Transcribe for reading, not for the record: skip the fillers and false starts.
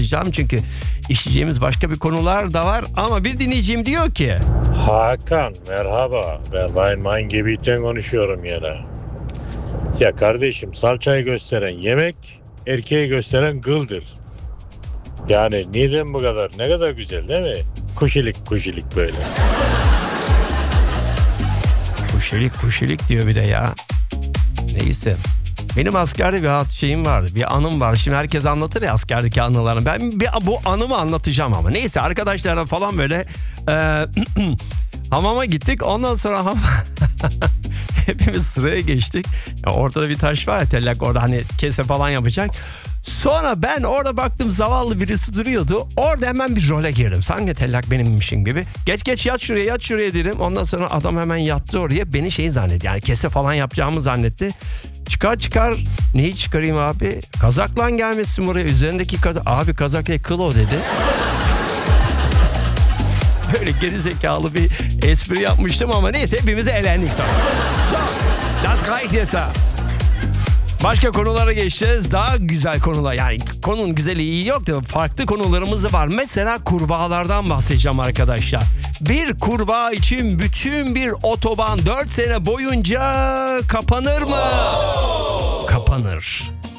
kapatacağım. Çünkü işleyeceğimiz başka bir konular da var. Ama bir dinleyicim diyor ki... Hakan merhaba, ben Weinmann Gebit'ten konuşuyorum yine. Ya kardeşim, salçayı gösteren yemek, erkeği gösteren kıldır. Yani neden bu kadar, ne kadar güzel değil mi? Kuşilik böyle. Kuşelik diyor bir de ya. Neyse. Benim askerde bir şeyim vardı. Bir anım var. Şimdi herkes anlatır ya askerdeki anılarını. Ben bu anımı anlatacağım ama. Neyse, arkadaşlarla falan böyle hamama gittik. Ondan sonra hepimiz sıraya geçtik. Ya ortada bir taş var ya, tellak orada, hani kese falan yapacak. Sonra ben orada baktım, zavallı birisi duruyordu. Orada hemen bir role girdim. Sanki tellak benimmişim gibi. Geç yat şuraya dedim. Ondan sonra adam hemen yattı oraya. Beni zannetti. Yani kese falan yapacağımı zannetti. Çıkar. Neyi çıkarayım abi? Kazakla gelmesin buraya. Üzerindeki kazak. Abi kazak değil, kıl o dedi. Böyle gerizekalı bir espri yapmıştım ama neyse, hepimiz eğlendik sonra. Das reicht jetzt. Başka konulara geçeceğiz. Daha güzel konular. Yani konunun güzelliği yok da farklı konularımız da var. Mesela kurbağalardan bahsedeceğim arkadaşlar. Bir kurbağa için bütün bir otoban 4 sene boyunca kapanır mı? Kapanır.